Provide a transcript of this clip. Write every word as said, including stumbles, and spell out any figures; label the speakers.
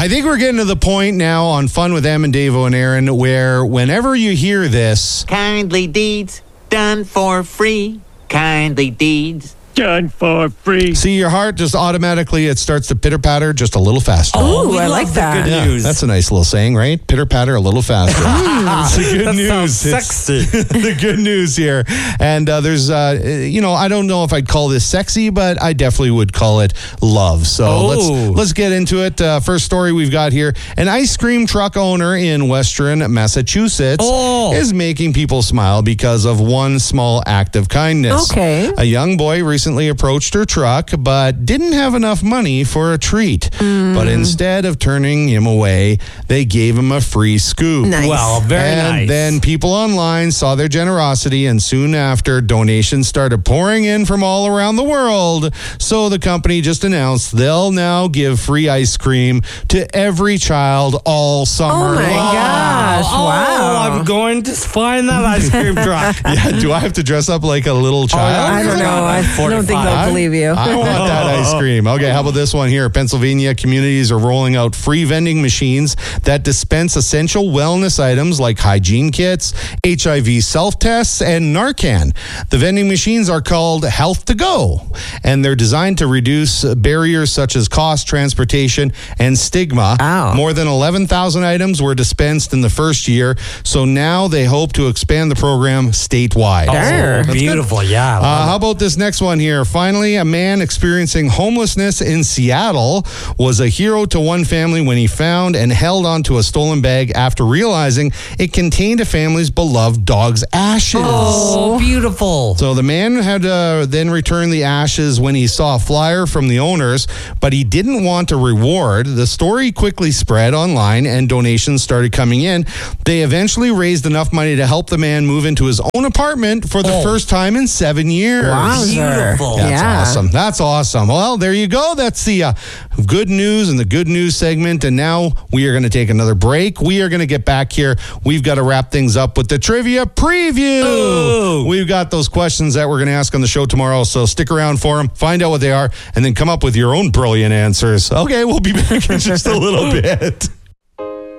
Speaker 1: I think we're getting to the point now on Fun with Em and Davo and Aaron where whenever you hear this...
Speaker 2: Kindly deeds done for free. Kindly deeds
Speaker 3: done for free.
Speaker 1: See, your heart just automatically, it starts to pitter-patter just a little faster.
Speaker 4: Oh,
Speaker 3: we
Speaker 4: I
Speaker 3: love
Speaker 4: like
Speaker 3: the
Speaker 4: that.
Speaker 3: good
Speaker 1: Yeah,
Speaker 3: news.
Speaker 1: that's a nice little saying, right? Pitter-patter a little faster. It's the good
Speaker 3: That
Speaker 1: news.
Speaker 3: sounds
Speaker 1: It's
Speaker 3: sexy.
Speaker 1: the good news here. And uh, there's, uh, you know, I don't know if I'd call this sexy, but I definitely would call it love. So
Speaker 3: Oh.
Speaker 1: let's let's get into it. Uh, first story we've got here. An ice cream truck owner in Western Massachusetts
Speaker 3: Oh.
Speaker 1: is making people smile because of one small act of kindness.
Speaker 4: Okay.
Speaker 1: A young boy recently approached her truck, but didn't have enough money for a treat. But instead of turning him away, they gave him a free scoop.
Speaker 4: Nice.
Speaker 3: Well, very
Speaker 1: and
Speaker 3: nice.
Speaker 1: then people online saw their generosity, and soon after, donations started pouring in from all around the world. So the company just announced they'll now give free ice cream to every child all summer
Speaker 4: Oh, my
Speaker 1: long.
Speaker 4: gosh.
Speaker 3: Oh,
Speaker 4: Wow.
Speaker 3: I'm going to find that ice cream truck.
Speaker 1: Yeah, do I have to dress up like a little child?
Speaker 4: I don't know. I don't think they'll believe you.
Speaker 1: I want that ice cream. Okay, how about this one here? Pennsylvania communities are rolling out free vending machines that dispense essential wellness items like hygiene kits, H I V self-tests, and Narcan. The vending machines are called Health to Go, and they're designed to reduce barriers such as cost, transportation, and stigma.
Speaker 4: Wow.
Speaker 1: More than eleven thousand items were dispensed in the first year, so now they hope to expand the program statewide.
Speaker 4: Sure.
Speaker 3: Oh, beautiful. Yeah. I
Speaker 1: Uh,
Speaker 3: love
Speaker 1: how about this next one here? Finally, a man experiencing homelessness in Seattle was a hero to one family when he found and held onto a stolen bag after realizing it contained a family's beloved dog's ashes.
Speaker 3: Oh, beautiful.
Speaker 1: So the man had to then return the ashes when he saw a flyer from the owners, but he didn't want a reward. The story quickly spread online and donations started coming in. They eventually raised enough money to help the man move into his own apartment for the
Speaker 3: Oh.
Speaker 1: first time in seven years.
Speaker 4: Wow.
Speaker 3: Beautiful.
Speaker 1: That's
Speaker 4: Yeah.
Speaker 1: awesome. That's awesome. Well, there you go. That's the uh, good news and the good news segment. And now we are going to take another break. We are going to get back here. We've got to wrap things up with the trivia preview.
Speaker 3: Ooh.
Speaker 1: We've got those questions that we're going to ask on the show tomorrow. So stick around for them, find out what they are, and then come up with your own brilliant answers. Okay, we'll be back in just a little bit.